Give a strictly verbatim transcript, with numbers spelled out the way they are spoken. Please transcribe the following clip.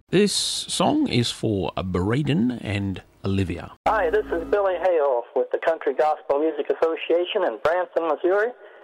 This song is for Braden and Olivia. Hi, this is Billy Hale with the Country Gospel Music Association in Branson, Missouri.